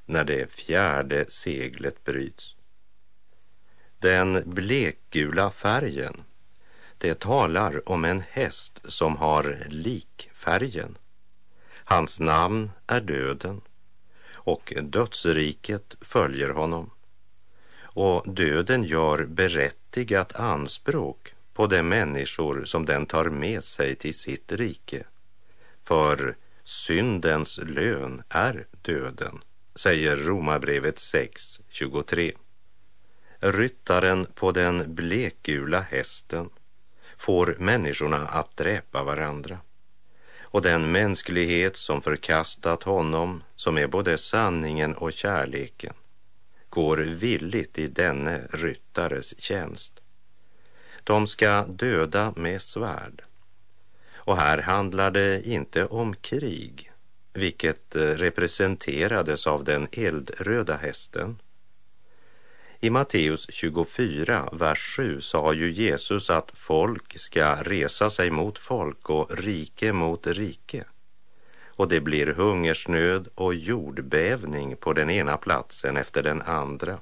när det fjärde seglet bryts. Den blekgula färgen, det talar om en häst som har likfärgen. Hans namn är döden, och dödsriket följer honom. Och döden gör berättigat anspråk på de människor som den tar med sig till sitt rike. För syndens lön är döden, säger Romarbrevet 6:23. Ryttaren på den blekgula hästen får människorna att dräpa varandra. Och den mänsklighet som förkastat honom, som är både sanningen och kärleken, går villigt i denne ryttares tjänst. De ska döda med svärd. Och här handlar det inte om krig, vilket representerades av den eldröda hästen. I Matteus 24, vers 7 sa ju Jesus att folk ska resa sig mot folk och rike mot rike. Och det blir hungersnöd och jordbävning på den ena platsen efter den andra.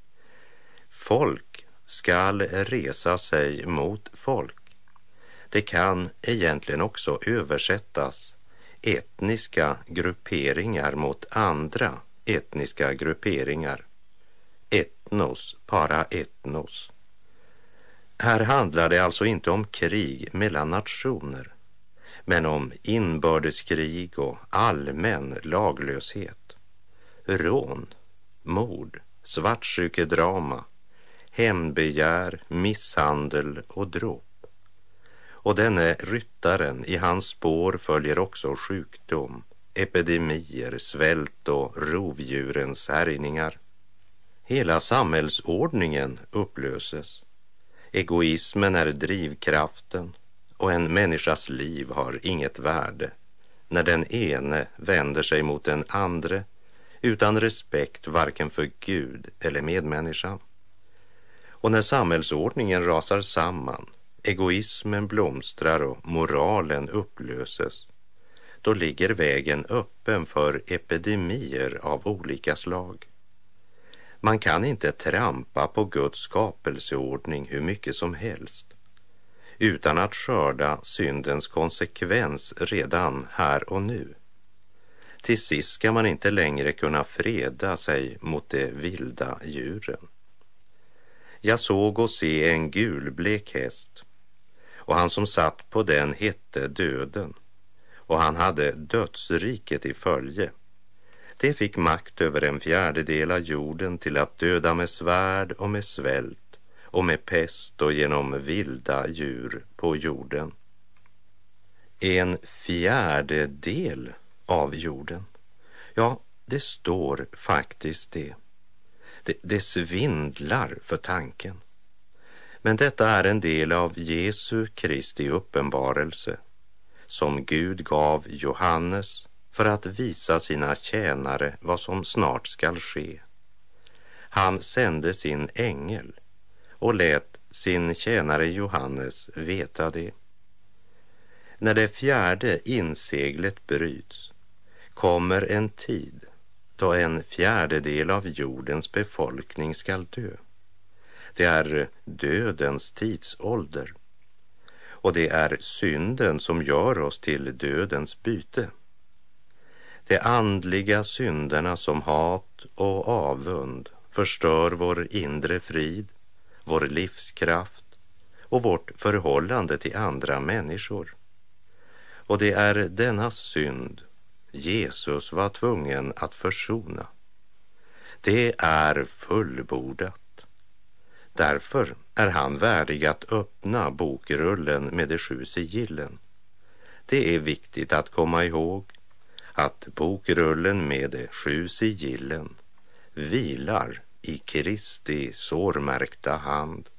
Folk skall resa sig mot folk. Det kan egentligen också översättas etniska grupperingar mot andra etniska grupperingar. Etnos, para etnos. Här handlar det alltså inte om krig mellan nationer, men om inbördeskrig och allmän laglöshet. Rån, mord, svartsjukedrama, hämndbegär, misshandel och dråp. Och denne ryttaren, i hans spår följer också sjukdom, epidemier, svält och rovdjurens härjningar. Hela samhällsordningen upplöses. Egoismen är drivkraften, och en människas liv har inget värde när den ene vänder sig mot den andre utan respekt varken för Gud eller medmänniskan. Och när samhällsordningen rasar samman, egoismen blomstrar och moralen upplöses, då ligger vägen öppen för epidemier av olika slag. Man kan inte trampa på Guds skapelseordning hur mycket som helst utan att skörda syndens konsekvens redan här och nu. Till sist ska man inte längre kunna freda sig mot de vilda djuren. Jag såg och se en gulblek häst, och han som satt på den hette Döden, och han hade dödsriket i följe. Det fick makt över 1/4 av jorden till att döda med svärd och med svält och med pest och genom vilda djur på jorden. 1/4 av jorden. Ja, det står faktiskt det. Det svindlar för tanken. Men detta är en del av Jesu Kristi uppenbarelse som Gud gav Johannes för att visa sina tjänare vad som snart skall ske. Han sände sin ängel och lät sin tjänare Johannes veta det. När det 4:e inseglet bryts kommer en tid då 1/4 av jordens befolkning skall dö. Det är dödens tidsålder, och det är synden som gör oss till dödens byte. De andliga synderna som hat och avund förstör vår inre frid, vår livskraft och vårt förhållande till andra människor. Och det är denna synd Jesus var tvungen att försona. Det är fullbordat. Därför är han värdig att öppna bokrullen med de 7 sigillen. Det är viktigt att komma ihåg att bokrullen med de 7 sigillen vilar i Kristi sårmärkta hand.